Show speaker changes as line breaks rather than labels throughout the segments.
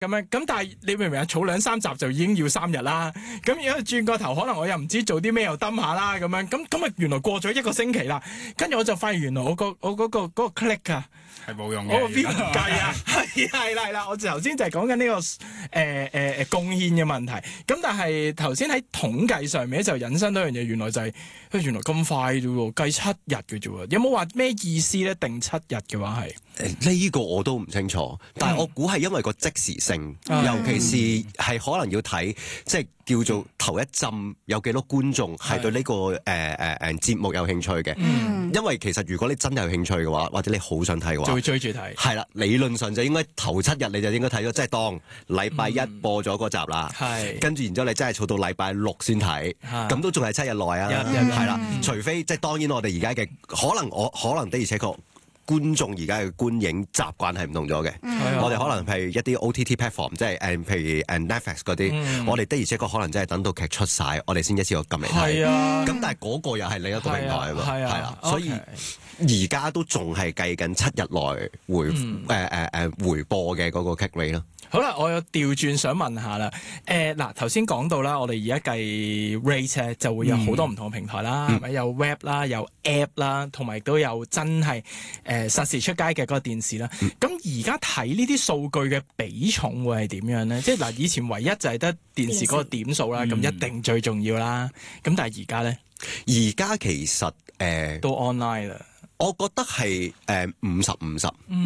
咁樣，咁但係你明唔明啊？儲2-3集就已經要3日啦。咁如果轉個頭，可能我又唔知做啲咩又蹲下啦咁樣。咁啊原來過咗1個星期啦，跟住我就發現原來我嗰個 click 啊
係冇用嘅。
我個 view 唔計啊，係啦，我頭先就係講緊呢個貢獻嘅問題。咁但係頭先喺統計上面就引申到一樣嘢，原來就係原來咁快啫喎，計7日嘅啫喎。有冇話咩意思咧？定7日嘅話係？
呢個我都唔清楚，但係我估係因為個即時性，尤其是係可能要睇即係叫做頭一陣有幾多觀眾係對呢個節目有興趣嘅。因為其實如果你真係有興趣嘅話，或者你好想睇嘅話，
就會追住睇。
係啦，理論上就應該頭7日你就應該睇咗，即係當禮拜1播咗嗰集啦。跟住然之後你真係儲到禮拜6先睇，咁都仲係7日內啊。係啦，除非即係當然我哋而家嘅可能的而且確。觀眾而家嘅觀影習慣係唔同咗嘅，我哋可能譬如一啲 OTT platform， 即係譬如 Netflix 嗰啲，我哋的而且確可能真係等到劇出晒，我哋先一次過撳嚟睇。咁但係嗰個又係另一個平台啊嘛，係啦，所以而家都仲係計緊7日內回播嘅嗰個 click rate 咯。
好啦，我有調轉想問下啦。嗱，頭先講到啦，我哋而家計 rate 咧就會有好多唔同嘅平台啦，係咪？有 web 啦，有 app 啦，同埋都有真係實時出街嘅嗰個電視啦。咁而家睇呢啲數據嘅比重會係點樣咧？即係嗱，以前唯一就係得電視嗰個點數啦，咁一定最重要啦。咁但係而家咧？
而家其實
都 online 啦。
我覺得係50-50。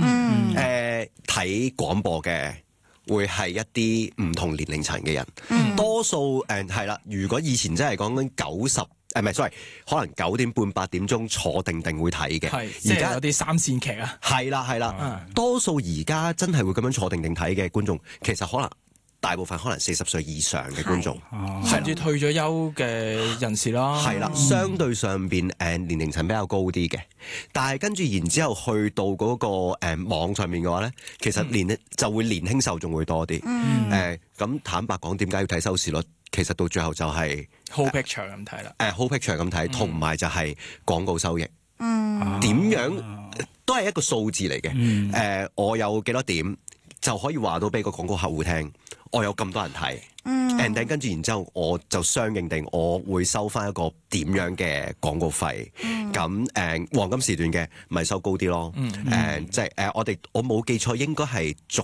睇廣播嘅。會係一啲唔同年齡層嘅人，多數係啦。如果以前真係講緊可能9點半8點鐘坐定會睇嘅，
而家有啲3線劇啊，
係啦，多數而家真係會咁樣坐定睇嘅觀眾，其實可能大部分可能40歲以上嘅觀眾，
甚至退咗休嘅人士啦，
係啦，相對上邊年齡層比較高啲嘅，但係跟住然之後去到嗰個網上面嘅話咧，其實就會年輕受眾會多啲。咁坦白講，點解要睇收視率？其實到最後就係
whole picture 咁睇啦
，whole picture 咁睇，同埋就係廣告收益。點樣都係一個數字嚟嘅。我有幾多點就可以話到俾個廣告客戶聽，我有咁多人睇。跟住然之後，我就相應地我會收翻一個點樣嘅廣告費。咁黃金時段嘅咪收高啲咯。即係我冇記錯，應該係逐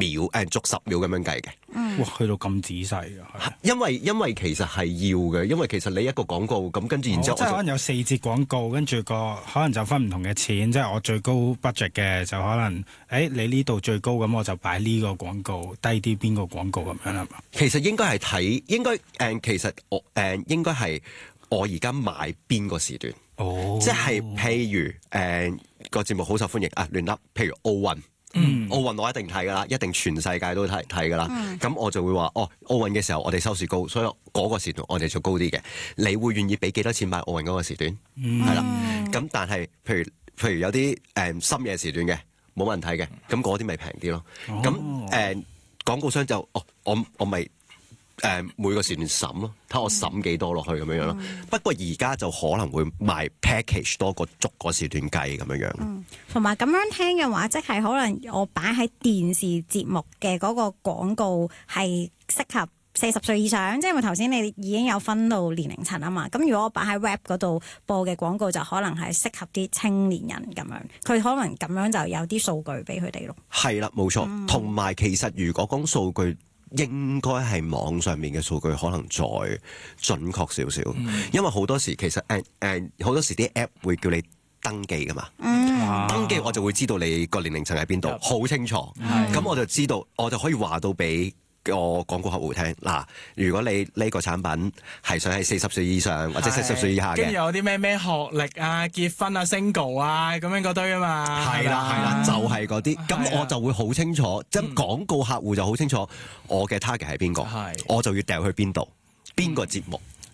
10秒咁樣計嘅。
哇，去到咁仔細㗎，
因為其實係要嘅，因為其實你一個廣告咁跟住然之後，
即係可能有4節廣告，跟住可能就分唔同嘅錢，即係我最高 budget 嘅就可能，你呢度最高咁我就擺呢個廣告，低啲邊個廣告咁樣啦嘛。
其實應該係睇，其實我應該係我而家買邊個時段，即係譬如個節目好受歡迎啊，亂噏，譬如奧運。奧運我一定睇㗎啦，一定全世界都睇㗎啦。咁我就會話，奧運嘅時候我哋收視高，所以嗰個時段我哋就高啲嘅。你會願意俾幾多錢買奧運嗰個時段？係啦。咁但係譬如有啲深夜時段嘅冇人睇嘅，咁嗰啲咪平啲咯。咁廣告商就我咪每個時段審咯，睇我審幾多落去咁樣咯。不過而家就可能會賣 package 多過逐個時段計咁樣樣。
同埋咁樣聽嘅話，即係可能我擺喺電視節目嘅嗰個廣告係適合40歲以上，即係因為頭先你已經有分到年齡層啊嘛。咁如果我擺喺 web 嗰度播嘅廣告，就可能係適合啲青年人咁樣，佢可能咁樣就有啲數據俾佢哋咯。
係啦，冇錯。同埋其實如果講數據，應該係網上面嘅數據可能再準確少少，因為好多時其實好多時啲 app 會叫你登記㗎嘛。登記我就會知道你個年齡層喺邊度，好清楚。咁我就知道，我就可以話到俾個廣告客戶聽。嗱，如果你呢個產品係想係40歲以上或者70歲以下嘅，
跟住有啲咩學歷啊、結婚啊、single 啊咁樣嗰堆啊嘛。
係啦，就係嗰啲。咁我就會好清楚，即係廣告客戶就好清楚我嘅 target 係邊個，我就要掉去邊度，邊個節目。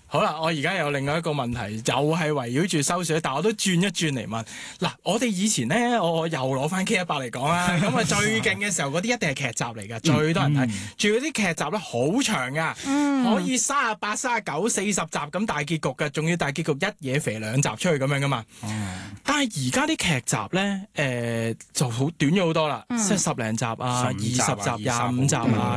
好啦，我而家有另外一個問題，又係圍繞住收視，但我都轉一轉嚟問。嗱，我哋以前咧，我又攞翻 K100嚟講啦。咁啊，最勁嘅時候嗰啲一定係劇集嚟㗎，最多人睇。仲有啲劇集咧好長㗎，可以38、39、40集咁大結局㗎，仲要大結局一嘢肥2集出去咁樣㗎嘛。但係而家啲劇集咧，就好短咗好多啦，即係10零集啊、20集、25集啊。